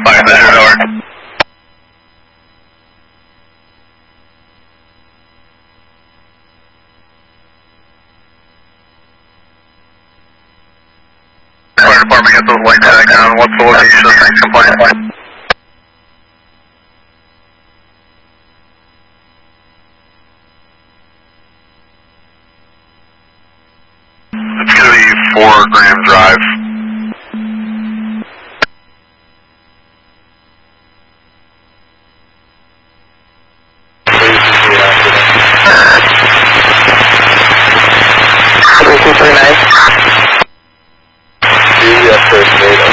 Fire measure over. Fire department, get those lights back down. What's the location of things compliant? It's going to be 4 Graham Drive. Usually up first,